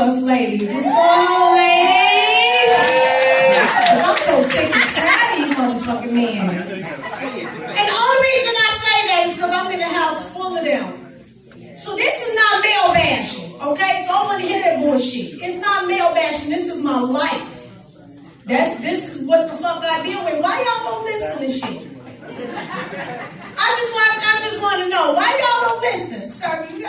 us ladies. What's going on, ladies? I'm so sick and tired of you motherfucking men. And the only reason I say that is because I'm in a house full of them. So this is not male bashing, okay? So I want to hear that bullshit. It's not male bashing. This is my life. This is what the fuck I deal with. Why y'all don't listen to shit? I just want to know why y'all don't listen, sir.